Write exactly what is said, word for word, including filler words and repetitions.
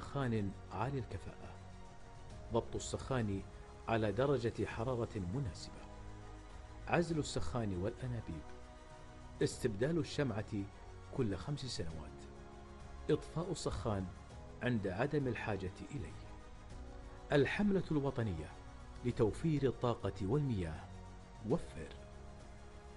سخان عالي الكفاءة، ضبط السخان على درجة حرارة مناسبة، عزل السخان والأنابيب، استبدال الشمعة كل خمس سنوات، إطفاء السخان عند عدم الحاجة إليه. الحملة الوطنية لتوفير الطاقة والمياه، وفر.